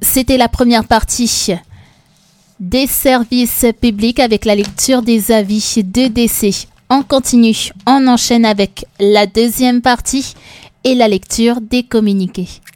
C'était la première partie des services publics avec la lecture des avis de décès. On continue, on enchaîne avec la deuxième partie et la lecture des communiqués.